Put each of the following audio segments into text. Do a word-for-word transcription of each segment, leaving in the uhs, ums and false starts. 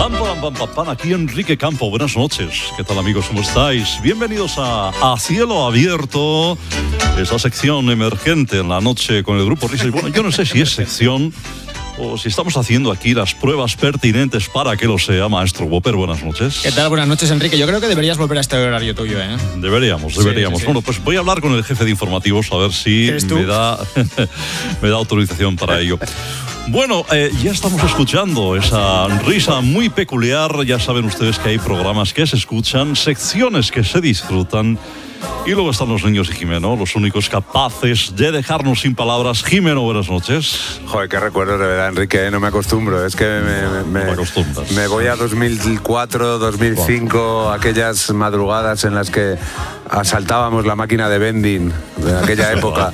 Pam, pam, pam, pam, pam, aquí Enrique Campo, buenas noches. ¿Qué tal, amigos? ¿Cómo estáis? Bienvenidos a, a Cielo Abierto, esa sección emergente en la noche con el Grupo Risa. Y bueno, yo no sé si es sección o si estamos haciendo aquí las pruebas pertinentes para que lo sea. Maestro Whopper, buenas noches. ¿Qué tal? Buenas noches, Enrique. Yo creo que deberías volver a este horario tuyo, ¿eh? Deberíamos, deberíamos. Sí, sí, sí. Bueno, pues voy a hablar con el jefe de informativos a ver si me da, me da autorización para ello. Bueno, eh, ya estamos escuchando esa risa muy peculiar. Ya saben ustedes que hay programas que se escuchan, secciones que se disfrutan. Y luego están los niños y Jimeno, los únicos capaces de dejarnos sin palabras. Jimeno, buenas noches. Joder, qué recuerdos de verdad, Enrique, no me acostumbro. Es que me, me, no me acostumbras. Me voy a dos mil cuatro, dos mil cinco, wow. Aquellas madrugadas en las que asaltábamos la máquina de vending de aquella época.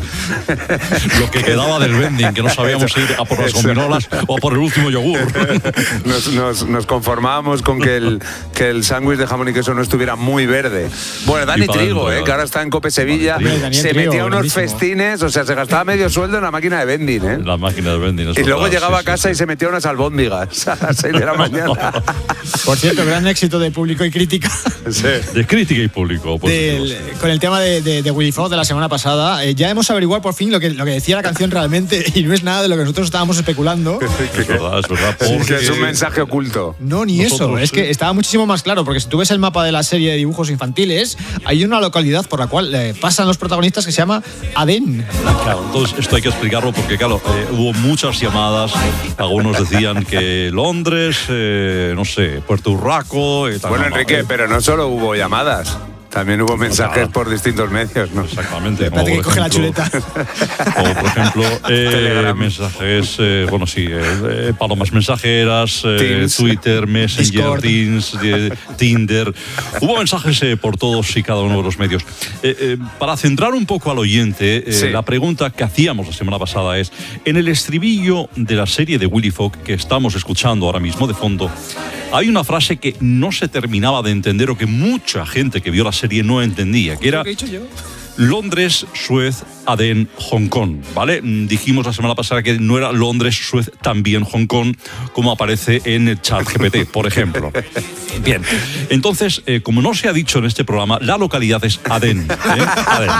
Lo que quedaba del vending, que no sabíamos ir a por las gominolas o a por el último yogur. Nos, nos, nos conformábamos con que el, que el sándwich de jamón y queso no estuviera muy verde. Bueno, Dani Trigo, eh, que ahora está en Cope Sevilla, Daniel se Trigo, metía unos grandísimo. festines, o sea, se gastaba medio sueldo en la máquina de vending, ¿eh? La máquina de vending. Y luego verdad, llegaba sí, a casa sí, y sí. se metía unas albóndigas a las seis de la mañana. Por cierto, gran éxito de público y crítica. Sí. De crítica y público. Del, con el tema de, de, de Willy Fox de la semana pasada, eh, ya hemos averiguado por fin lo que, lo que decía la canción realmente y no es nada de lo que nosotros estábamos especulando. Es verdad, es verdad. Porque... Sí, es un mensaje oculto. No, ni nosotros, eso. Sí. Es que estaba muchísimo más claro, porque si tú ves el mapa de la serie de dibujos infantiles, hay una localidad por la cual eh, pasan los protagonistas que se llama Adén. Claro, entonces esto hay que explicarlo porque, claro, eh, hubo muchas llamadas. Algunos decían que Londres, eh, no sé, Puerto Urraco. Eh, bueno, Enrique, eh. pero no solo hubo llamadas. También hubo mensajes no, por distintos medios, ¿no? Exactamente. Espérate que coge la chuleta. O, por ejemplo, eh, mensajes, eh, bueno, sí, eh, palomas mensajeras, eh, Twitter, Messenger, Discord. Teams, eh, Tinder. Hubo mensajes eh, por todos y cada uno de los medios. Eh, eh, para centrar un poco al oyente, eh, sí. la pregunta que hacíamos la semana pasada es, en el estribillo de la serie de Willy Fox que estamos escuchando ahora mismo de fondo, hay una frase que no se terminaba de entender o que mucha gente que vio la serie no entendía, que era ¿Qué he dicho yo? Londres, Suez, Adén, Hong Kong, ¿vale? Dijimos la semana pasada que no era Londres, Suez, también Hong Kong, como aparece en el chat G P T, por ejemplo. Bien, entonces, eh, como no se ha dicho en este programa, la localidad es Adén, ¿eh? Adén.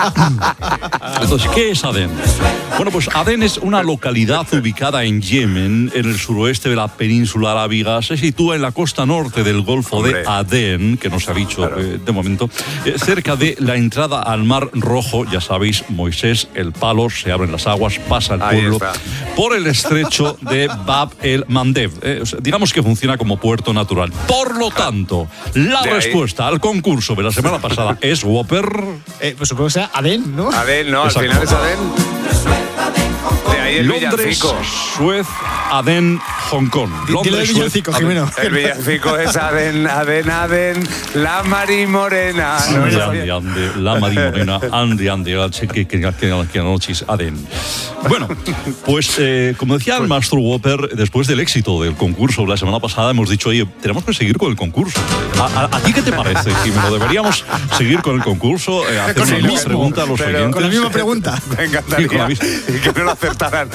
Entonces, ¿qué es Adén? Bueno, pues Adén es una localidad ubicada en Yemen, en el suroeste de la península arábiga. Se sitúa en la costa norte del Golfo Hombre. de Adén, que no se ha dicho claro. eh, de momento, eh, cerca de la entrada al Mar Rojo. Ya sabéis, Moisés, el palo, se abren las aguas, pasa el pueblo por el estrecho de Bab el Mandeb. Eh, o sea, digamos que funciona como puerto natural. Por lo tanto, la de respuesta ahí. al concurso de la semana pasada es Whopper. Eh, pues supongo que sea Adén, ¿no? Adén, no, Exacto. al final es Adén. De ahí el Londres, villancico. Suez, Adén, Hong Kong. Dile el villancico, Jimeno. El villancico es Adén, Adén, Adén, la Mari Morena. No, ande, ande, ande, la Mari Morena, ande, ande, que, que, que, que noche es Adén. Bueno, pues eh, como decía el maestro Whopper, después del éxito del concurso la semana pasada hemos dicho, oye, tenemos que seguir con el concurso. ¿A, a, a ti qué te parece, Jimeno? ¿Deberíamos seguir con el concurso? Eh, hacer una misma pregunta a los Pero oyentes. Con la misma pregunta. Me encantaría. Y que no lo acertaran.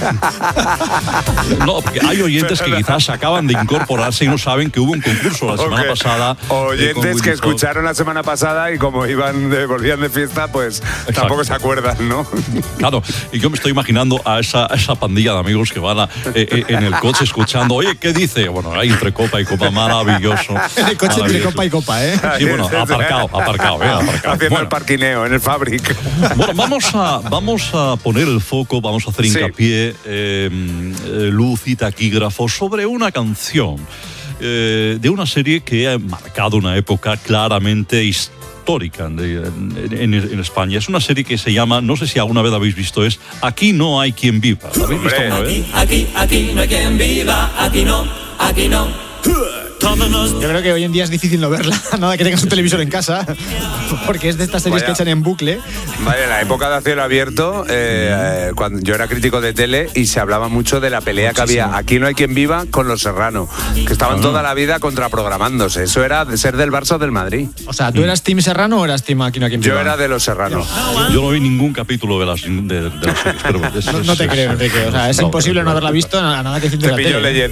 No, porque hay oyentes que quizás acaban de incorporarse y no saben que hubo un concurso la semana okay. pasada. Oyentes eh, que escucharon la semana pasada y como iban de, volvían de fiesta, pues Exacto. tampoco se acuerdan, ¿no? Claro, y yo me estoy imaginando a esa, a esa pandilla de amigos que van a, eh, en el coche escuchando, oye, ¿qué dice? Bueno, hay entre copa y copa, maravilloso. En el coche entre copa y copa, ¿eh? Sí, bueno, aparcado, aparcado, ¿eh? Aparcado. Haciendo bueno. el parquineo en el Fabric. Bueno, vamos a, vamos a poner el foco, vamos a hacer hincapié, sí. eh, luz y taquígrafo sobre una canción eh, de una serie que ha marcado una época claramente histórica en, en, en España. Es una serie que se llama, no sé si alguna vez habéis visto, es Aquí no hay quien viva. ¿La habéis visto una vez? Aquí, aquí, aquí no hay quien viva, aquí no, aquí no. Yo creo que hoy en día es difícil no verla, nada que tengas un televisor en casa, porque es de estas series Vaya. que echan en bucle. Vale, en la época de A Cielo Abierto, eh, mm. cuando yo era crítico de tele y se hablaba mucho de la pelea Muchísimo. que había Aquí no hay quien viva con Los Serrano, que estaban ah. toda la vida contraprogramándose. Eso era de ser del Barça o del Madrid. O sea, ¿tú eras Team Serrano o eras Team Aquí no hay quien viva? Yo era de Los Serrano. Yo no vi ningún capítulo de las, de, de las series. Pero es, no, no te es, creo, Enrique. O sea, es no, imposible no haberla visto a nada que decir de la tele. Leyendo.